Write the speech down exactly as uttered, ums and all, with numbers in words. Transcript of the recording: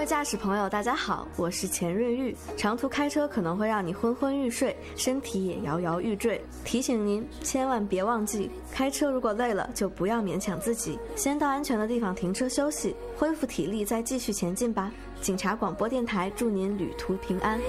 驾驶朋友，大家好，我是钱瑞玉。长途开车可能会让你昏昏欲睡，身体也摇摇欲坠。提醒您，千万别忘记，开车如果累了，就不要勉强自己，先到安全的地方停车休息，恢复体力，再继续前进吧。警察广播电台祝您旅途平安。